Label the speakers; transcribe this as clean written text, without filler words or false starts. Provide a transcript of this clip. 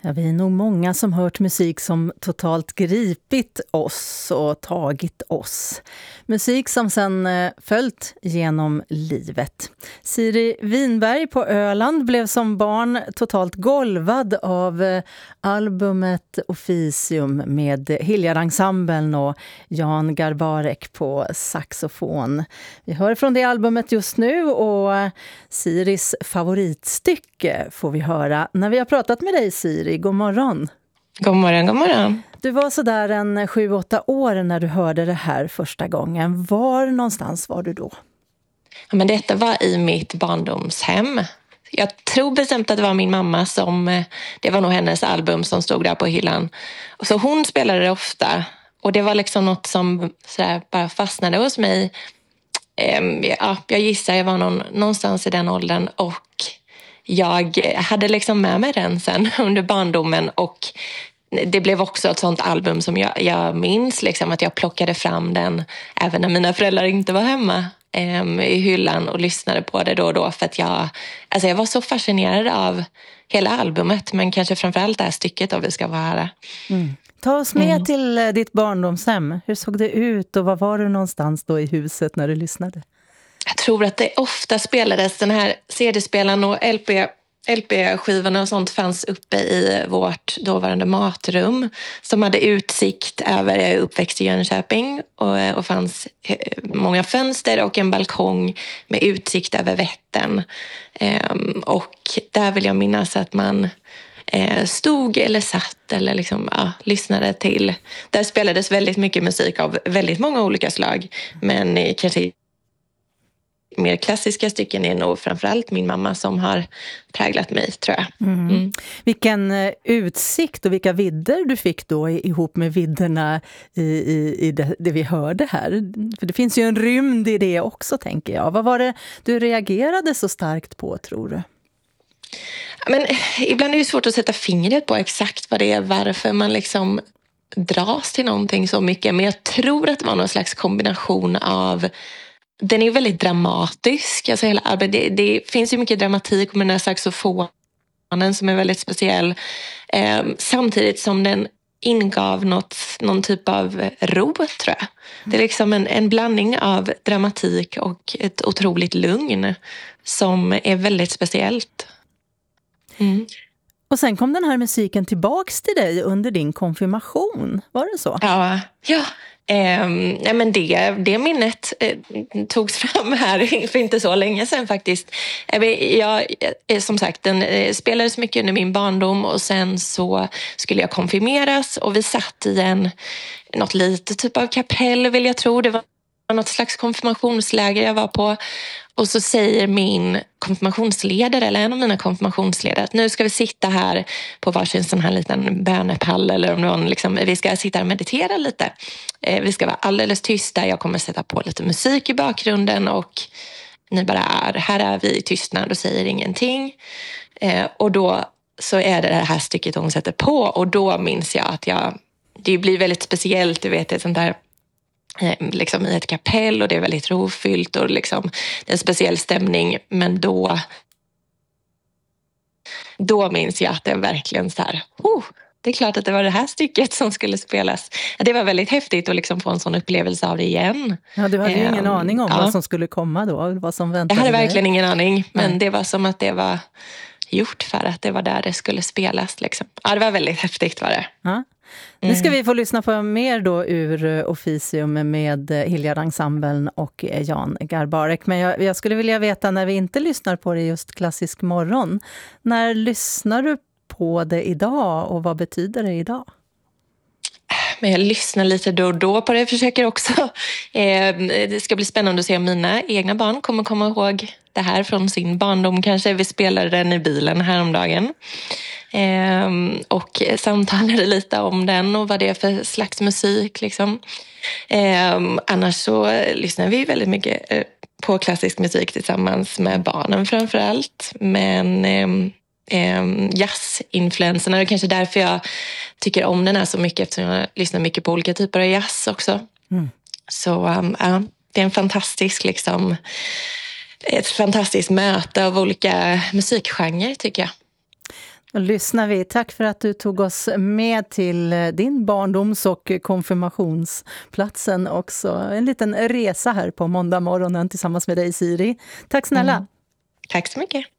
Speaker 1: Ja, vi är nog många som hört musik som totalt gripit oss och tagit oss. Musik som sen följt genom livet. Siri Winberg på Öland blev som barn totalt golvad av albumet Officium med Hilliardensemblen och Jan Garbarek på saxofon. Vi hör från det albumet just nu och Siris favoritstycke får vi höra när vi har pratat med dig, Siri. God morgon.
Speaker 2: God morgon, god morgon.
Speaker 1: Du var så där en 7-8 år när du hörde det här första gången. Var någonstans var du då?
Speaker 2: Ja, men detta var i mitt barndomshem. Jag tror bestämt att det var min mamma det var nog hennes album som stod där på hyllan. Och så hon spelade det ofta. Och det var liksom något som sådär bara fastnade hos mig. Jag gissar jag var någonstans i den åldern och jag hade liksom med mig den sen under barndomen och det blev också ett sånt album som jag minns liksom att jag plockade fram den även när mina föräldrar inte var hemma i hyllan och lyssnade på det då och då för att jag var så fascinerad av hela albumet men kanske framförallt det här stycket om vi ska vara här.
Speaker 1: Ta oss med till ditt barndomshem. Hur såg det ut och var var du någonstans då i huset när du lyssnade?
Speaker 2: Jag tror att det ofta spelades den här CD-spelaren och LP-skivorna och sånt fanns uppe i vårt dåvarande matrum som hade utsikt över uppväxt i Jönköping och fanns många fönster och en balkong med utsikt över Vättern. Och där vill jag minnas att man stod eller satt eller liksom, lyssnade till. Där spelades väldigt mycket musik av väldigt många olika slag men kanske mer klassiska stycken är nog framförallt min mamma som har präglat mig, tror jag.
Speaker 1: Vilken utsikt och vilka vidder du fick då ihop med vidderna i det vi hörde här. För det finns ju en rymd i det också, tänker jag. Vad var det du reagerade så starkt på, tror du?
Speaker 2: Men ibland är det svårt att sätta fingret på exakt vad det är, varför man liksom dras till någonting så mycket. Men jag tror att det var någon slags kombination av. Den är väldigt dramatisk. Alltså det finns ju mycket dramatik med den här saxofonen som är väldigt speciell. Samtidigt som den ingav någon typ av ro, tror jag. Det är liksom en blandning av dramatik och ett otroligt lugn som är väldigt speciellt.
Speaker 1: Och sen kom den här musiken tillbaks till dig under din konfirmation. Var det så?
Speaker 2: Ja. Men det minnet togs fram här för inte så länge sedan faktiskt. Som sagt, den spelades mycket under min barndom och sen så skulle jag konfirmeras och vi satt i något litet typ av kapell, vill jag tro. Det var något slags konfirmationsläger jag var på. Och så säger min konfirmationsledare, eller en av mina konfirmationsledare, att nu ska vi sitta här på varsin sån här liten bönepall eller om någon liksom, vi ska sitta och meditera lite. Vi ska vara alldeles tysta, jag kommer sätta på lite musik i bakgrunden och ni bara här är vi i tystnad och säger ingenting. Och då så är det här stycket hon sätter på och då minns jag att det blir väldigt speciellt, du vet, ett sånt där liksom i ett kapell och det är väldigt rofyllt och liksom det är en speciell stämning, men då minns jag att det verkligen så här, det är klart att det var det här stycket som skulle spelas. Det var väldigt häftigt att liksom få en sån upplevelse av det igen.
Speaker 1: Ja, du hade ju ingen aning om vad som skulle komma då, vad som väntade.
Speaker 2: Jag hade verkligen ingen aning, men det var som att det var gjort för att det var där det skulle spelas liksom. Ja, det var väldigt häftigt var det.
Speaker 1: Ja. Nu ska vi få lyssna på mer då ur Officium med Hilliardensemblen och Jan Garbarek. Men jag skulle vilja veta, när vi inte lyssnar på det just klassisk morgon, när lyssnar du på det idag och vad betyder det idag?
Speaker 2: Men jag lyssnar lite då och då på det. Jag försöker också. Det ska bli spännande att se om mina egna barn kommer komma ihåg det här från sin barndom. Kanske vi spelade den i bilen häromdagen. Och samtalade lite om den och vad det är för slags musik. Liksom. Annars så lyssnar vi väldigt mycket på klassisk musik tillsammans med barnen framförallt. Men jazzinfluenserna är kanske därför jag tycker om den här så mycket, eftersom jag lyssnar mycket på olika typer av jazz också. Så det är en fantastisk liksom, ett fantastiskt möte av olika musikgenrer, tycker jag.
Speaker 1: Då lyssnar vi. Tack för att du tog oss med till din barndoms- och konfirmationsplatsen också. En liten resa här på måndag morgonen tillsammans med dig, Siri. Tack snälla.
Speaker 2: Tack så mycket.